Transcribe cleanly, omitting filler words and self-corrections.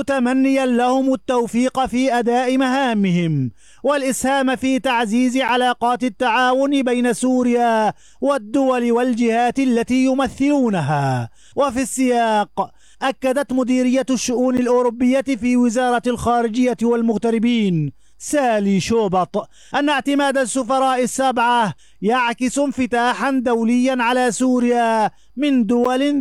متمنيا لهم التوفيق في أداء مهامهم والإسهام في تعزيز علاقات التعاون بين سوريا والدول والجهات التي يمثلونها. وفي السياق أكدت مديرية الشؤون الأوروبية في وزارة الخارجية والمغتربين سالي شوبط أن اعتماد السفراء السبعة يعكس انفتاحا دوليا على سوريا من دول